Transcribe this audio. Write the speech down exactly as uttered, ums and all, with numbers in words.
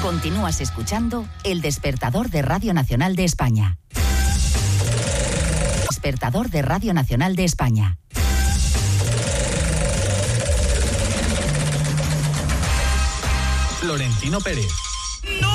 Continúas escuchando El Despertador de Radio Nacional de España. Despertador de Radio Nacional de España. Florentino Pérez.